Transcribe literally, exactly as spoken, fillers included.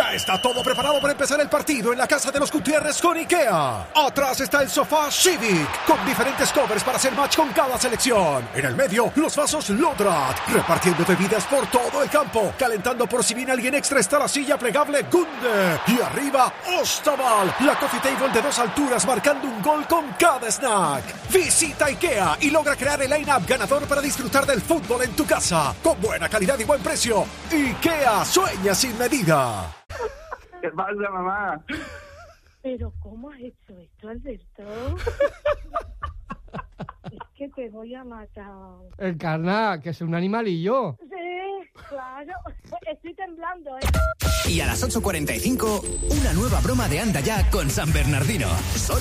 Ya está todo preparado para empezar el partido en la casa de los Gutiérrez con IKEA. Atrás está el sofá Civic, con diferentes covers para hacer match con cada selección. En el medio, los vasos Lodrat, repartiendo bebidas por todo el campo. Calentando por si viene alguien extra está la silla plegable Gunde. Y arriba, Ostaval, la coffee table de dos alturas marcando un gol con cada snack. Visita IKEA y logra crear el line-up ganador para disfrutar del fútbol en tu casa. Con buena calidad y buen precio. IKEA, sueña sin medida. ¿Qué pasa, mamá? ¿Pero cómo has hecho esto, Alberto? Es que te voy a matar. Encarna, que es un animalillo. Sí, claro. Estoy temblando, ¿eh? Y a las ocho cuarenta y cinco, una nueva broma de Anda Ya con San Bernardino.